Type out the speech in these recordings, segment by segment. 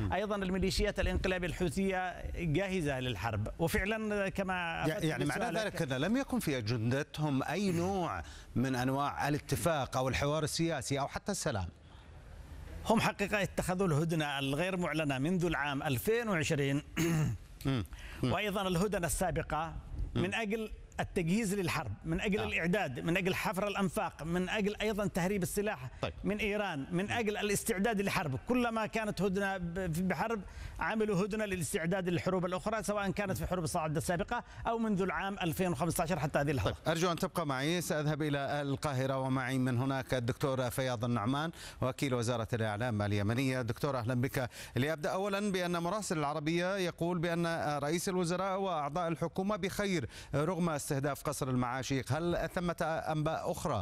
أيضا الميليشيات الانقلابية الحوثية جاهزة للحرب، وفعلا كما يعني معنى ذلك أن لم يكن في أجندتهم أي نوع من أنواع الاتفاق أو الحوار السياسي أو حتى السلام. هم حقيقة اتخذوا الهدنة الغير معلنة منذ العام 2020 وأيضا الهدنة السابقة من أجل التجهيز للحرب، من أجل الإعداد، من أجل حفر الأنفاق، من أجل أيضا تهريب السلاح من إيران، من أجل الاستعداد للحرب. كلما كانت هدنة بحرب عملوا هدنة للاستعداد للحروب الأخرى، سواء كانت في حروب الصعد السابقة أو منذ العام 2015 حتى هذه اللحظة. أرجو أن تبقى معي، سأذهب إلى القاهرة ومعي من هناك الدكتور فياض النعمان وكيل وزارة الإعلام اليمنية. دكتور أهلا بك. لأبدأ أولا بأن مراسل العربية يقول بأن رئيس الوزراء وأعضاء الحكومة بخير رغم استهداف قصر المعاشيق. هل ثمة أنباء أخرى؟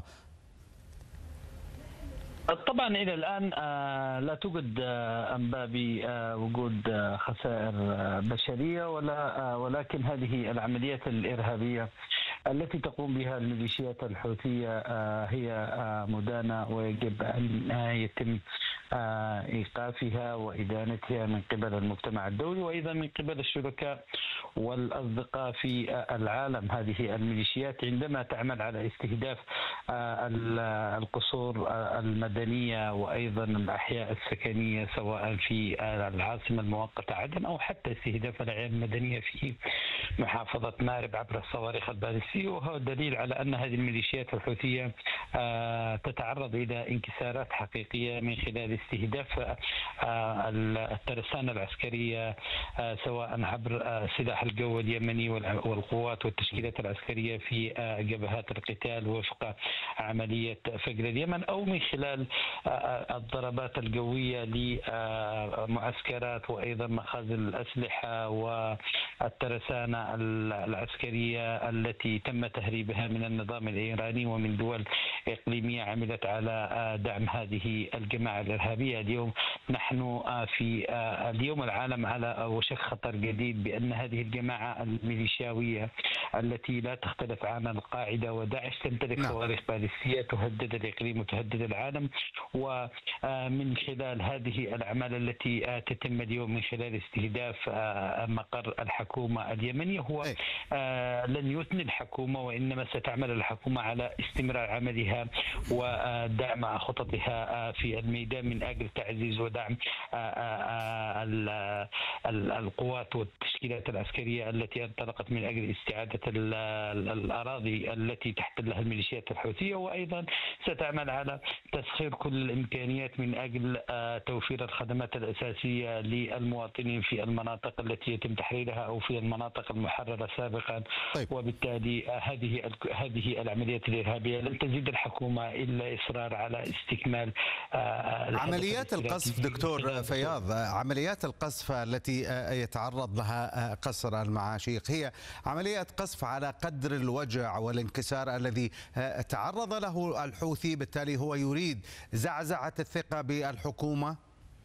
طبعا إلى الآن لا توجد أنباء بوجود خسائر بشرية ولكن هذه العمليات الإرهابية التي تقوم بها الميليشيات الحوثية هي مدانة، ويجب أن يتم إيقافها وإدانتها من قبل المجتمع الدولي وأيضا من قبل الشركاء والأصدقاء في العالم. هذه الميليشيات عندما تعمل على استهداف القصور المدنية وأيضا الأحياء السكنية سواء في العاصمة المؤقتة عدن أو حتى استهداف الأعيان المدنية في محافظة مارب عبر الصواريخ البالستية، وهو دليل على أن هذه الميليشيات الحوثية تتعرض إلى انكسارات حقيقية من خلال استهداف الترسانة العسكرية سواء عبر سلاح الجو اليمني والقوات والتشكيلات العسكرية في جبهات القتال وفق عملية فجر اليمن، أو من خلال الضربات الجوية لمعسكرات وأيضا مخازن الأسلحة والترسانة العسكرية التي تم تهريبها من النظام الإيراني ومن دول إقليمية عملت على دعم هذه الجماعة الإرهابية. اليوم نحن في اليوم العالم على وشك خطر جديد بأن هذه الجماعة الميليشياوية التي لا تختلف عن القاعدة وداعش تمتلك صواريخ باليستية تهدد الإقليم وتهدد العالم، ومن خلال هذه الأعمال التي تتم اليوم من خلال استهداف مقر الحكومة اليمنية هو لن يثني الحكومة، وإنما ستعمل الحكومة على استمرار عملها ودعم خططها في الميدان من أجل تعزيز ودعم القوات والتشكيلات العسكرية التي انطلقت من أجل استعادة الأراضي التي تحتلها الميليشيات الحوثية، وأيضا ستعمل على تسخير كل الإمكانيات من أجل توفير الخدمات الأساسية للمواطنين في المناطق التي يتم تحريرها أو في المناطق المحررة سابقا. وبالتالي هذه العمليات الإرهابية لن تزيد الحكومة إلا إصرار على استكمال عمليات القصف. دكتور فياض، عمليات القصف التي يتعرض لها قصر المعاشيق هي عمليات قصف على قدر الوجع والانكسار الذي تعرض له الحوثي، بالتالي هو يريد زعزعة الثقة بالحكومة.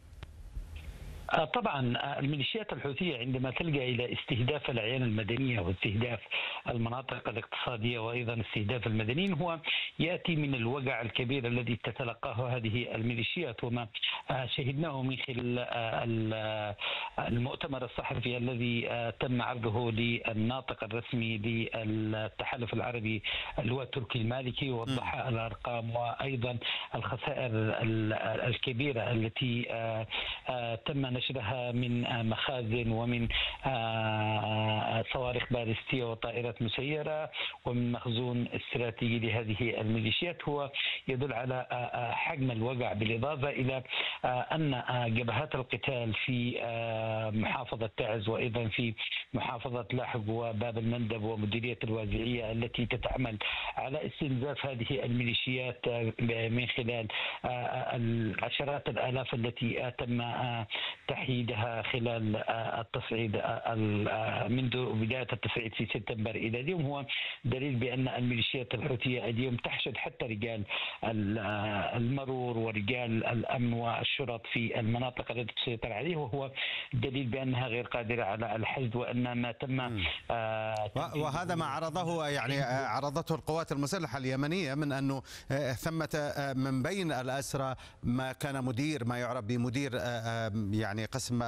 طبعا الميليشيات الحوثية عندما تلجأ إلى استهداف الأعيان المدنية واستهداف المناطق الاقتصادية وأيضا استهداف المدنيين هو يأتي من الوجع الكبير الذي تتلقاه هذه الميليشيات، وما شهدناه من خلال المؤتمر الصحفي الذي تم عرضه للناطق الرسمي للتحالف العربي اللي هو التركي المالكي، ووضح الأرقام وأيضا الخسائر الكبيرة التي تم نشرها من مخازن ومن صواريخ باليستية وطائرات مسيرة ومن مخزون استراتيجي لهذه الميليشيات، هو يدل على حجم الوجع، بالإضافة إلى أن جبهات القتال في محافظة تعز وأيضا في محافظة لاحق وباب المندب ومديرية الوازعية التي تتعمل على استنزاف هذه الميليشيات من خلال العشرات الآلاف التي تم تحييدها خلال التصعيد منذ بداية التصعيد في سبتمبر إلى اليوم، هو دليل بأن الميليشيات الحوثية اليوم تحشد حتى رجال المرور ورجال الأمن والشرط في المناطق التي تسيطر عليه، وهو دليل بأنها غير قادرة على الحشد، وأن ما تم وهذا ما عرضه يعني عرضته القوات المسلحة اليمنية من أنه ثمة من بين الأسرى ما كان مدير ما يعرف بمدير يعني قسم